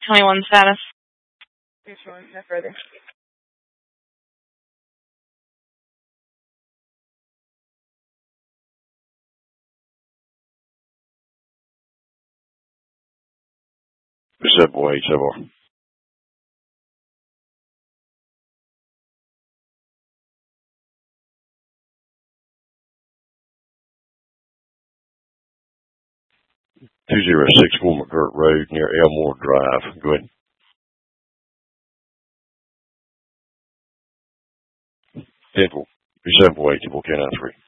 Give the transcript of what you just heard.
21 status. No further. Acceptable HFR. Two 2064 McGirt Road near Elmore Drive. Go ahead. Temple. Acceptable HFR, K93.